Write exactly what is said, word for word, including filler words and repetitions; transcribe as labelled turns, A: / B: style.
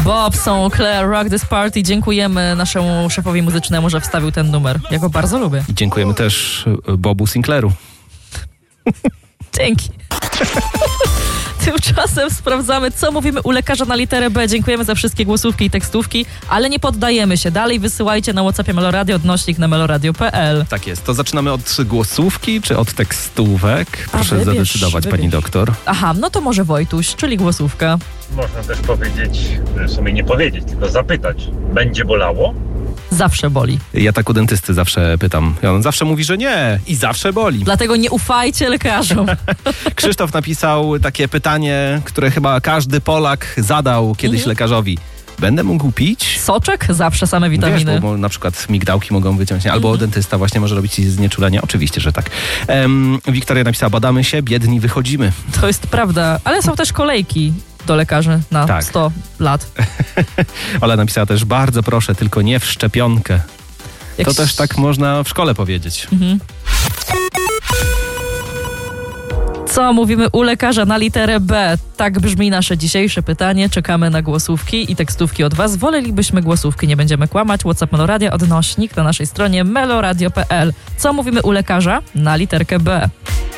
A: Bob Sinclair, Rock This Party. Dziękujemy naszemu szefowi muzycznemu, że wstawił ten numer. Ja go bardzo lubię.
B: I dziękujemy też Bobu Sinclairu.
A: Dzięki. Tymczasem sprawdzamy, co mówimy u lekarza na literę B. Dziękujemy za wszystkie głosówki i tekstówki, ale nie poddajemy się. Dalej wysyłajcie na WhatsAppie Meloradio, odnośnik na meloradio kropka p l.
B: Tak jest. To zaczynamy od głosówki czy od tekstówek? Proszę
A: wybierz,
B: zadecydować,
A: wybierz.
B: pani doktor.
A: Aha, no to może Wojtuś, czyli głosówka.
C: Można też powiedzieć, w sumie nie powiedzieć, tylko zapytać. Będzie bolało?
A: Zawsze boli.
B: Ja tak u dentysty zawsze pytam. I on zawsze mówi, że nie i zawsze boli.
A: Dlatego nie ufajcie lekarzom.
B: Krzysztof napisał takie pytanie, które chyba każdy Polak zadał kiedyś
A: Mhm.
B: lekarzowi. Będę mógł pić?
A: Soczek? Zawsze same witaminy.
B: Wiesz, bo na przykład migdałki mogą wyciąć, albo
A: Mhm.
B: dentysta właśnie może robić ci znieczulenie. Oczywiście, że tak. Um, Wiktoria napisała, badamy się, biedni wychodzimy.
A: To jest prawda, ale są też kolejki do lekarzy na
B: Tak.
A: sto lat.
B: Ola napisała też, bardzo proszę, tylko nie w szczepionkę.
A: Jak
B: To
A: ś-
B: też tak można w szkole powiedzieć.
A: Mhm. Co mówimy u lekarza na literę B? Tak brzmi nasze dzisiejsze pytanie. Czekamy na głosówki i tekstówki od was. Wolelibyśmy głosówki, nie będziemy kłamać. WhatsApp Meloradia, odnośnik na naszej stronie meloradio kropka p l. Co mówimy u lekarza na literkę B?